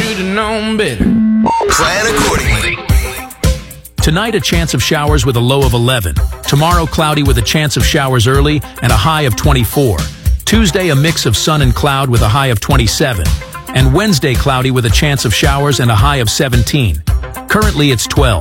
Should've known better. Plan accordingly. Tonight, a chance of showers with a low of 11. Tomorrow, cloudy with a chance of showers early and a high of 24. Tuesday, a mix of sun and cloud with a high of 27. And Wednesday, cloudy with a chance of showers and a high of 17. Currently, it's 12.